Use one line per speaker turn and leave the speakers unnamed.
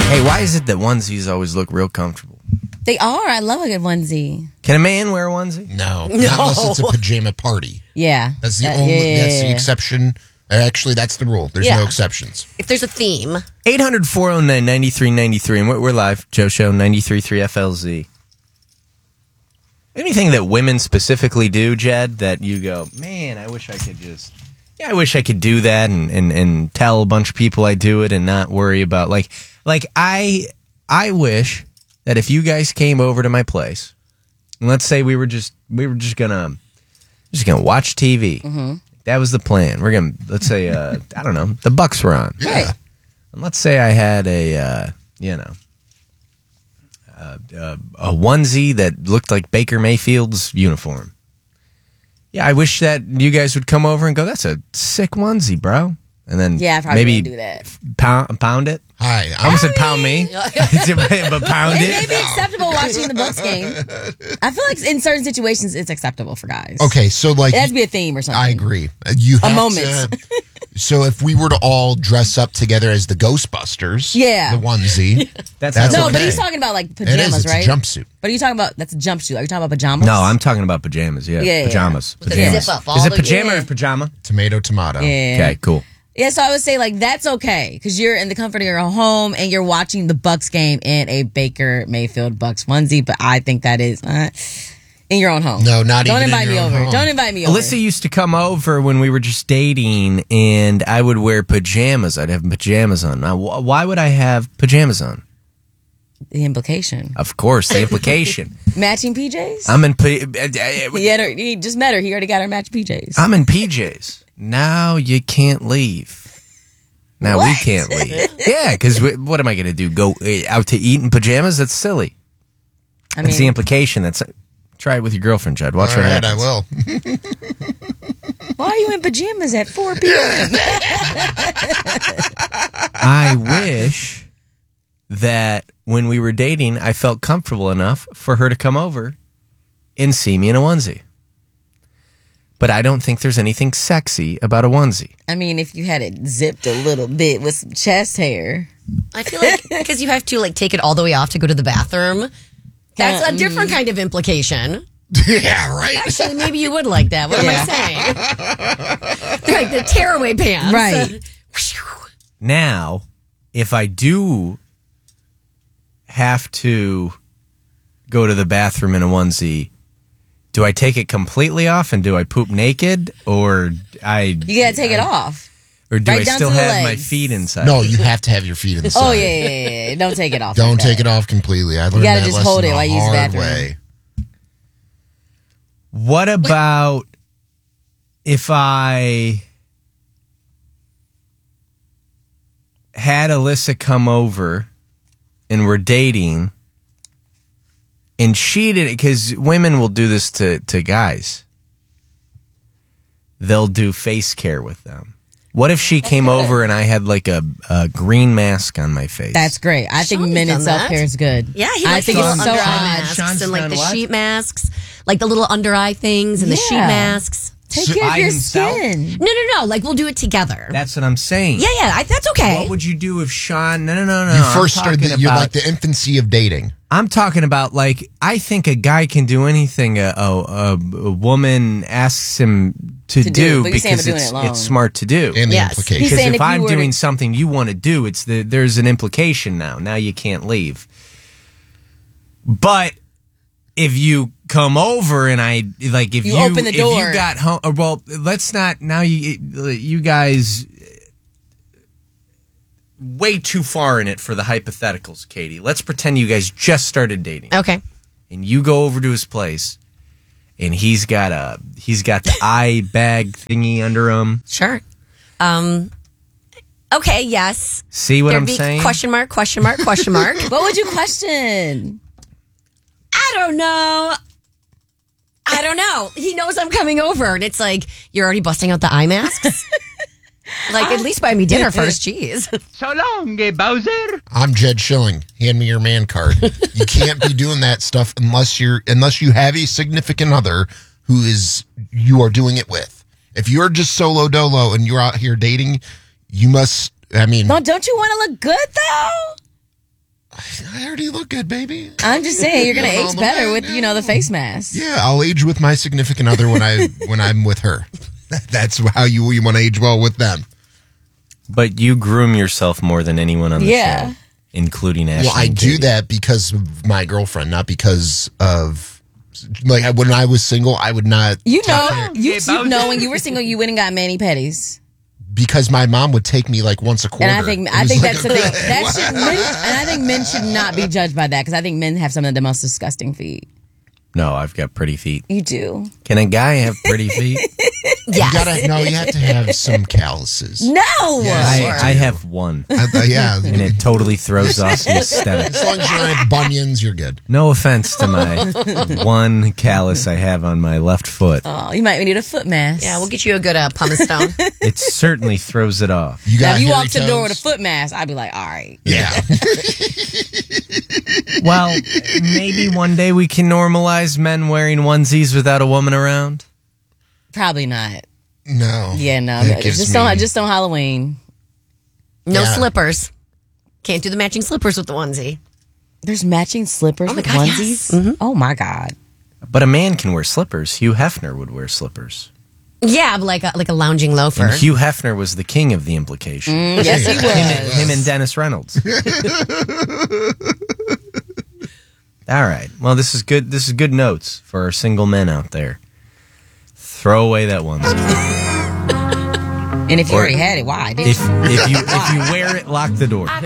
Hey, why is it that onesies always look real comfortable?
They are. I love a good onesie.
Can a man wear a onesie?
No. Not unless it's a pajama party.
Yeah.
That's the only. That's the exception. Actually, that's the rule. There's no exceptions.
If there's a theme.
800-409-9393. And we're live. Joe Show, 93.3 FLZ. Anything that women specifically do, Jed, that you go, man, I wish I could just... Yeah, I wish I could do that and tell a bunch of people I do it and not worry about... Like I wish that if you guys came over to my place, and let's say we were just gonna watch TV. Mm-hmm. That was the plan. We're gonna, let's say, I don't know, the Bucks were on.
Yeah.
And let's say I had a onesie that looked like Baker Mayfield's uniform. Yeah, I wish that you guys would come over and go, that's a sick onesie, bro. And then
I probably
maybe
do that.
Pound it.
Hi.
I almost said pound me, but pound
It
it.
may be acceptable watching the Bucks game. I feel like in certain situations it's acceptable for guys.
Okay, so like...
It has to be a theme or something.
I agree. You have
moment.
So if we were to all dress up together as the Ghostbusters, the onesie,
that's
no,
okay.
but he's talking about like
It
pajamas,
is. It's
right?
a jumpsuit.
But are you talking about, that's a jumpsuit? Are you talking about pajamas?
No, I'm talking about pajamas. Yeah, pajamas.
With the
Pajamas.
zip up, all
Is it
the-
pajama or pajama?
Tomato.
Yeah.
Okay, cool.
Yeah, so I would say like that's okay because you're in the comfort of your own home and you're watching the Bucks game in a Baker Mayfield Bucks onesie. But I think that is in your own home.
No, not
Don't
even in
invite
your
me
own
over.
home.
Don't invite me over.
Alyssa used to come over when we were just dating, and I would wear pajamas. I'd have pajamas on. Now, why would I have pajamas on?
The implication.
Of course, the implication.
Matching PJs?
I'm in.
He just met her. He already got her matching PJs.
I'm in PJs. Now you can't leave. Now we can't leave. Yeah, because what am I going to do? Go out to eat in pajamas? That's silly.
I
That's the
mean,
implication. Try it with your girlfriend, Judd. Watch
All
what
right,
happens.
I will.
why are you in pajamas at 4 p.m.?
I wish that when we were dating, I felt comfortable enough for her to come over and see me in a onesie. But I don't think there's anything sexy about a onesie.
I mean, if you had it zipped a little bit with some chest hair.
I feel like because you have to like take it all the way off to go to the bathroom. That's a different kind of implication.
Yeah, right.
Actually, maybe you would like that. What am I saying? They're like the tearaway pants.
Right.
Now, if I do have to go to the bathroom in a onesie, do I take it completely off and do I poop naked, or
You gotta take it off.
or do
Right
I
down
still
to the
have my
legs.
feet inside?
No, you have to have your feet inside.
Oh, yeah. Don't take it off.
Don't
like
take
that.
it off completely. I learned
gotta
that
just
lesson
hold it
the
while you use the
hard
bathroom.
way.
What about if I had Alyssa come over and we're dating and she did it? Because women will do this to guys. They'll do face care with them. What if she came over and I had like a green mask on my face?
That's great. I think
Sean's
men in
done that.
self-care is good.
Yeah, he
I
likes
think
the little
it's so
under eye
odd.
masks
Sean's
and like
done
the
what?
sheet masks, like the little under eye things and the sheet
Yeah.
masks.
Take
So
care of
by
your
himself?
skin.
No. Like we'll do it together.
That's what I'm saying.
Yeah. That's okay.
What would you do if Sean? No.
You first
I'm
started.
talking
You're
about-
like the infancy of dating.
I'm talking about, like, I think a guy can do anything a woman asks him to
do,
do
but you're saying
because
about doing it alone.
it's smart to do.
And the
Yes.
implication.
He's
Because
saying
if
if you
I'm
were to-
doing something you want to do, there's an implication now. Now you can't leave. But if you come over and if
You open the door.
if you got home, well, let's not. Now you guys way too far in it for the hypotheticals, Katie. Let's pretend you guys just started dating.
Okay.
And you go over to his place, and he's got the eye bag thingy under him.
Sure. Okay. Yes.
See what
There'd
I'm
be
saying?
Question mark. Question mark. Question mark.
What would you question?
I don't know. He knows I'm coming over, and it's like you're already busting out the eye masks. Like at least buy me dinner first. Jeez.
So long, Bowser.
I'm Jed Schilling. Hand me your man card. You can't be doing that stuff unless you have a significant other who you are doing it with. If you're just solo dolo and you're out here dating, you must. I mean,
No, don't you want to look good though?
I already look good, baby.
I'm just saying you're gonna
Yeah,
age
I'm a
better
man
with
now.
the face mask.
Yeah, I'll age with my significant other when I'm with her. That's how you want to age well with them.
But you groom yourself more than anyone on the
Yeah.
show, including Ashley.
Well, I
and
do
Katie.
that because of my girlfriend, not because of like when I was single. I would not
You
take
know,
care-
you know when you were single, you went and got mani pedis.
because my mom would take me like once a quarter.
And I think
It was like
that's
a-
the thing. That should and I think men should not be judged by that because I think men have some of the most disgusting feet.
No, I've got pretty feet.
You do.
Can a guy have pretty feet?
Yes.
you have to have some calluses.
No.
I have one,
Yeah,
and it totally throws off the aesthetic.
as long as you don't have bunions, you're good.
No offense to my one callus I have on my left foot.
Oh, you might need a foot mask.
Yeah, we'll get you a good pumice stone.
It certainly throws it off.
You
Now,
got
if you
hairy
walk to the door with a
toes?
foot mask, I'd be like, all right.
Yeah.
Well, maybe one day we can normalize men wearing onesies without a woman around.
Probably not.
No.
Yeah, no.
That gives
Just
me-
don't Halloween.
No
Yeah.
slippers. Can't do the matching slippers with the onesie.
There's matching slippers
Oh my
with
God,
onesies.
yes.
Oh my God.
But a man can wear slippers. Hugh Hefner would wear slippers.
Yeah, but like a lounging loafer.
And Hugh Hefner was the king of the implication.
Yes, he was.
Him and Dennis Reynolds. All right. Well, this is good. This is good notes for our single men out there. Throw away that onesie.
And if you
Or-
already had it, why?
If you wear it, lock the door.
I